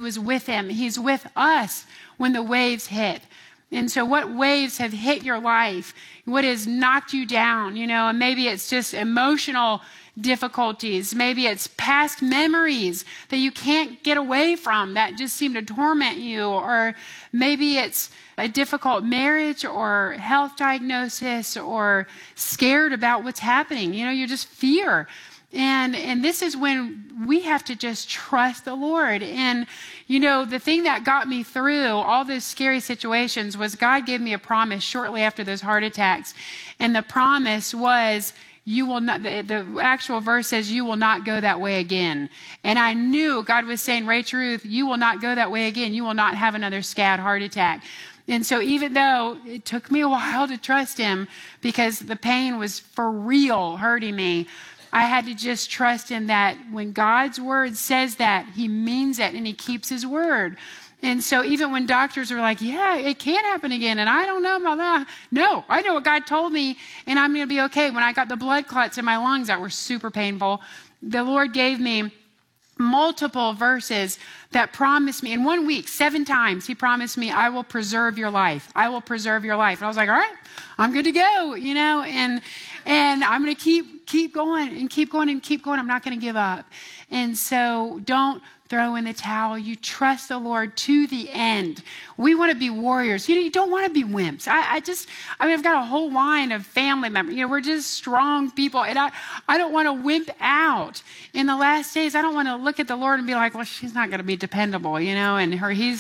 was with him. He's with us when the waves hit. And so what waves have hit your life? What has knocked you down? And maybe it's just emotional difficulties. Maybe it's past memories that you can't get away from that just seem to torment you. Or maybe it's a difficult marriage or health diagnosis or scared about what's happening. You're just fear. And this is when we have to just trust the Lord. And, the thing that got me through all those scary situations was God gave me a promise shortly after those heart attacks. And the promise was, you will not, the actual verse says, you will not go that way again. And I knew God was saying, Rachel Ruth, you will not go that way again. You will not have another SCAD heart attack. And so even though it took me a while to trust him because the pain was for real hurting me, I had to just trust in that when God's word says that, he means it and he keeps his word. And so even when doctors are like, yeah, it can't happen again, and I don't know about that. No, I know what God told me, and I'm going to be okay. When I got the blood clots in my lungs that were super painful, the Lord gave me multiple verses that promised me in 1 week, 7 times, he promised me, I will preserve your life. I will preserve your life. And I was like, all right, I'm good to go, and I'm going to keep going and keep going and keep going. I'm not going to give up. And so don't throw in the towel. You trust the Lord to the end. We want to be warriors. You don't want to be wimps. I've got a whole line of family members. We're just strong people. And I don't want to wimp out. In the last days, I don't want to look at the Lord and be like, well, she's not going to be dependable, and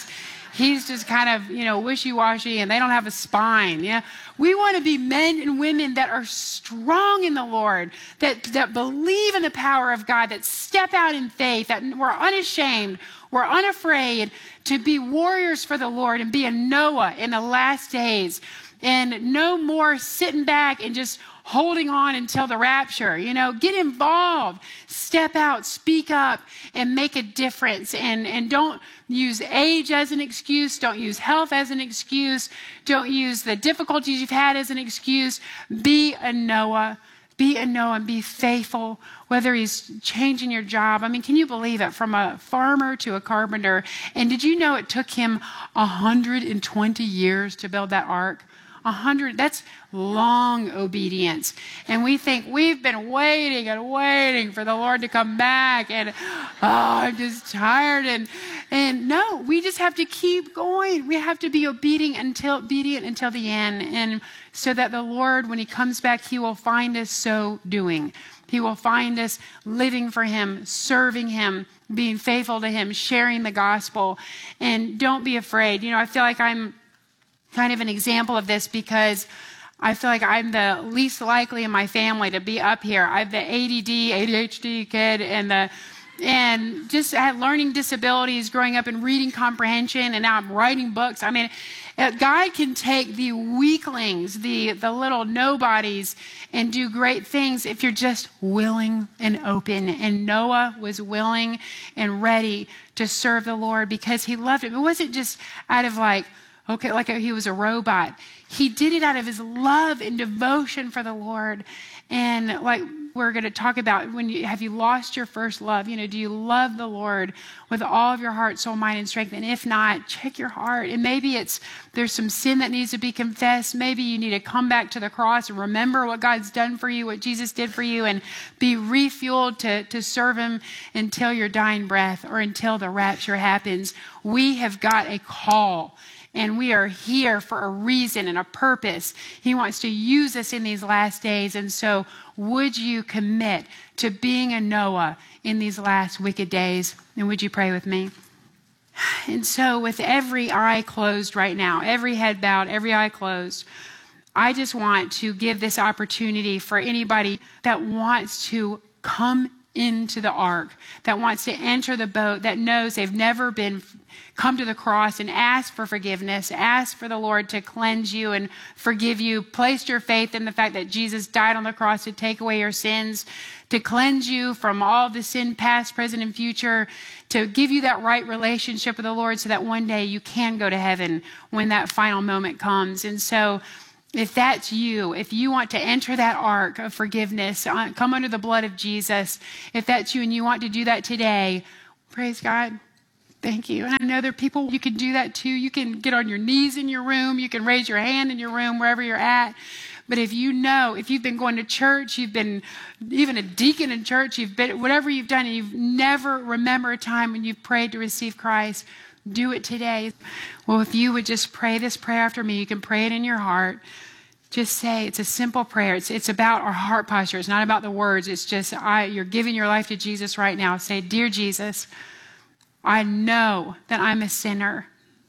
he's just kind of, wishy-washy and they don't have a spine. Yeah. We want to be men and women that are strong in the Lord, that believe in the power of God, that step out in faith, that we're unashamed, we're unafraid to be warriors for the Lord and be a Noah in the last days. And no more sitting back and just holding on until the rapture. Get involved, step out, speak up, and make a difference. And don't use age as an excuse. Don't use health as an excuse. Don't use the difficulties you've had as an excuse. Be a Noah. Be a Noah and be faithful, whether he's changing your job. Can you believe it? From a farmer to a carpenter. And did you know it took him 120 years to build that ark? 100, that's long obedience. And we think we've been waiting and waiting for the Lord to come back. And, I'm just tired. And no, we just have to keep going. We have to be obedient until the end. And so that the Lord, when he comes back, he will find us so doing. He will find us living for him, serving him, being faithful to him, sharing the gospel. And don't be afraid. I feel like I'm kind of an example of this because I feel like I'm the least likely in my family to be up here. I have the ADHD kid and just had learning disabilities growing up and reading comprehension, and now I'm writing books. God can take the weaklings, the little nobodies, and do great things if you're just willing and open. And Noah was willing and ready to serve the Lord because he loved him. It wasn't just out of like he was a robot. He did it out of his love and devotion for the Lord. And like we're going to talk about, have you lost your first love? Do you love the Lord with all of your heart, soul, mind, and strength? And if not, check your heart. And maybe there's some sin that needs to be confessed. Maybe you need to come back to the cross and remember what God's done for you, what Jesus did for you, and be refueled to serve him until your dying breath or until the rapture happens. We have got a call. And we are here for a reason and a purpose. He wants to use us in these last days. And so would you commit to being a Noah in these last wicked days? And would you pray with me? And so with every eye closed right now, every head bowed, every eye closed, I just want to give this opportunity for anybody that wants to come into the ark, that wants to enter the boat, that knows they've never come to the cross and ask for forgiveness, ask for the Lord to cleanse you and forgive you, placed your faith in the fact that Jesus died on the cross to take away your sins, to cleanse you from all the sin past, present, and future, to give you that right relationship with the Lord so that one day you can go to heaven when that final moment comes. And so if that's you, if you want to enter that ark of forgiveness, come under the blood of Jesus, if that's you and you want to do that today, praise God. Thank you. And I know there are people, you can do that too. You can get on your knees in your room. You can raise your hand in your room, wherever you're at. But if you've been going to church, you've been even a deacon in church, you've been, whatever you've done, and you've never remember a time when you've prayed to receive Christ, do it today. Well, if you would just pray this prayer after me, you can pray it in your heart. Just say, it's a simple prayer. It's about our heart posture. It's not about the words. It's just, you're giving your life to Jesus right now. Say, Dear Jesus, I know that I'm a sinner.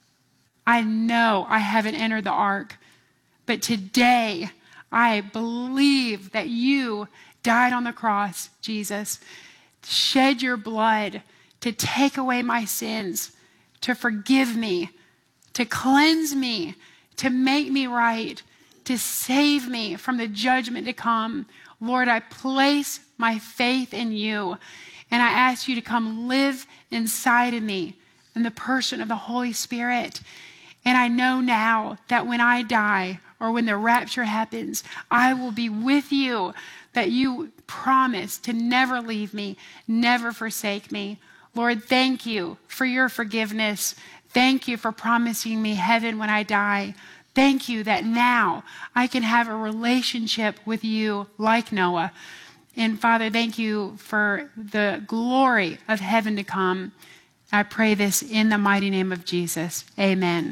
I know I haven't entered the ark. But today, I believe that you died on the cross, Jesus, shed your blood to take away my sins, to forgive me, to cleanse me, to make me right, to save me from the judgment to come. Lord, I place my faith in you, and I ask you to come live inside of me in the person of the Holy Spirit. And I know now that when I die or when the rapture happens, I will be with you, that you promise to never leave me, never forsake me. Lord, thank you for your forgiveness. Thank you for promising me heaven when I die. Thank you that now I can have a relationship with you like Noah. And Father, thank you for the glory of heaven to come. I pray this in the mighty name of Jesus. Amen.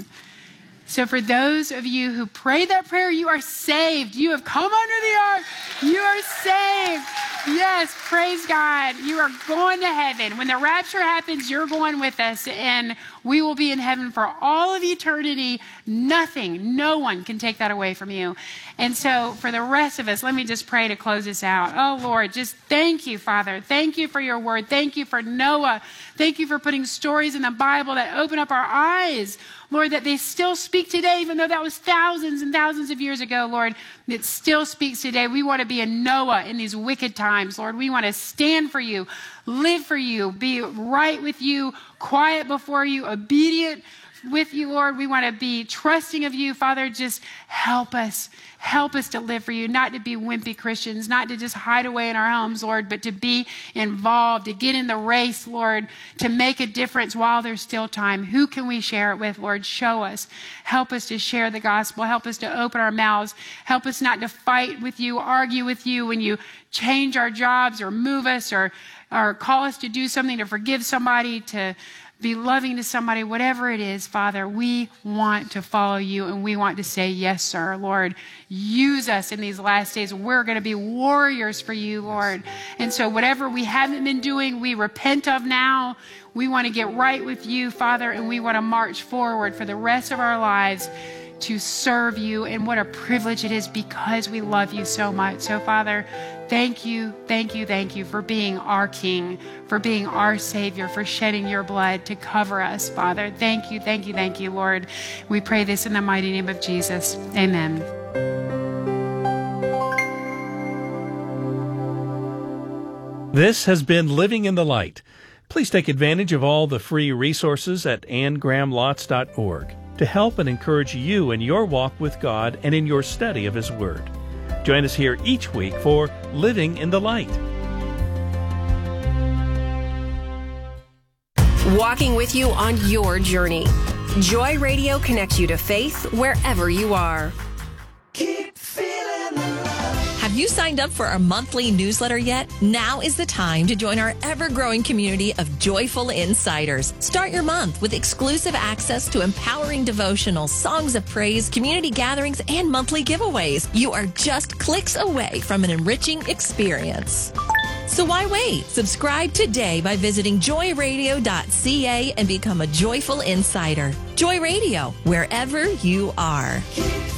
So for those of you who prayed that prayer, you are saved. You have come under the ark. You are saved. Yes, praise God. You are going to heaven. When the rapture happens, you're going with us, and we will be in heaven for all of eternity. Nothing, no one can take that away from you. And so for the rest of us, let me just pray to close this out. Oh, Lord, just thank you, Father. Thank you for your word. Thank you for Noah. Thank you for putting stories in the Bible that open up our eyes, Lord, that they still speak today, even though that was thousands and thousands of years ago, Lord. It still speaks today. We want to be a Noah in these wicked times, Lord. We want to stand for you, live for you, be right with you, quiet before you, obedient with you, Lord. We want to be trusting of you, Father. Just help us. Help us to live for you, not to be wimpy Christians, not to just hide away in our homes, Lord, but to be involved, to get in the race, Lord, to make a difference while there's still time. Who can we share it with, Lord? Show us. Help us to share the gospel. Help us to open our mouths. Help us not to fight with you, argue with you when you change our jobs or move us or call us to do something, to forgive somebody, to be loving to somebody, whatever it is, Father, we want to follow you and we want to say, yes, sir, Lord, use us in these last days. We're going to be warriors for you, Lord. And so whatever we haven't been doing, we repent of now. We want to get right with you, Father, and we want to march forward for the rest of our lives to serve you. And what a privilege it is because we love you so much. So, Father, thank you for being our King, for being our Savior, for shedding your blood to cover us, Father. Thank you, Lord. We pray this in the mighty name of Jesus. Amen. This has been Living in the Light. Please take advantage of all the free resources at AnnGrahamLotz.org to help and encourage you in your walk with God and in your study of His Word. Join us here each week for Living in the Light. Walking with you on your journey. Joy Radio connects you to faith wherever you are. Keep feeling the love. Have you signed up for our monthly newsletter yet? Now is the time to join our ever-growing community of joyful insiders. Start your month with exclusive access to empowering devotionals, songs of praise, community gatherings, and monthly giveaways. You are just clicks away from an enriching experience. So why wait? Subscribe today by visiting joyradio.ca and become a joyful insider. Joy Radio, wherever you are. Keep